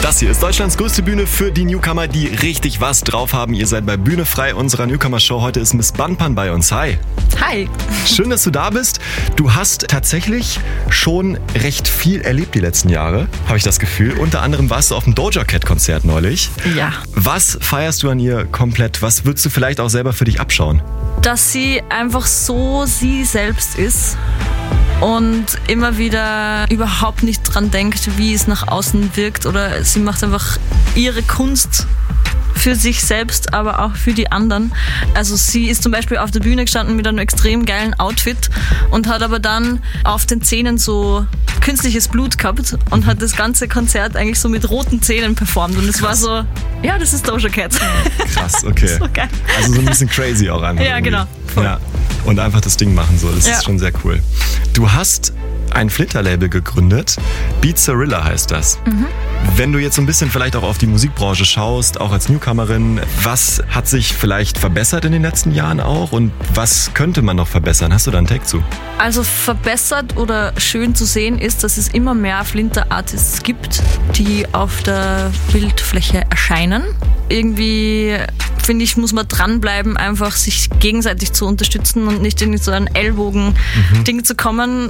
Das hier ist Deutschlands größte Bühne für die Newcomer, die richtig was drauf haben. Ihr seid bei Bühne frei, unserer Newcomer-Show. Heute ist Miss Banpan bei uns. Hi. Hi. Schön, dass du da bist. Du hast tatsächlich schon recht viel erlebt die letzten Jahre, habe ich das Gefühl. Unter anderem warst du auf dem Doja Cat-Konzert neulich. Ja. Was feierst du an ihr komplett? Was würdest du vielleicht auch selber für dich abschauen? Dass sie einfach so sie selbst ist und immer wieder überhaupt nicht dran denkt, wie es nach außen wirkt, oder sie macht einfach ihre Kunst für sich selbst, aber auch für die anderen. Also sie ist zum Beispiel auf der Bühne gestanden mit einem extrem geilen Outfit und hat aber dann auf den Zähnen so künstliches Blut gehabt und hat das ganze Konzert eigentlich so mit roten Zähnen performt. Und es war so, ja, das ist Doja Cat. Krass, okay. So geil. Also so ein bisschen crazy auch einfach. Ja, irgendwie. genau. Voll. Ja. Und einfach das Ding machen so, das ist schon sehr cool. Du hast ein Flinter-Label gegründet, Beatzarilla heißt das. Wenn du jetzt so ein bisschen vielleicht auch auf die Musikbranche schaust, auch als Newcomerin, was hat sich vielleicht verbessert in den letzten Jahren auch und was könnte man noch verbessern? Hast du da einen Take zu? Also verbessert oder schön zu sehen ist, dass es immer mehr Flinter-Artists gibt, die auf der Bildfläche erscheinen. Irgendwie, finde ich, muss man dranbleiben, einfach sich gegenseitig zu unterstützen und nicht in so ein Ellbogen-Ding zu kommen.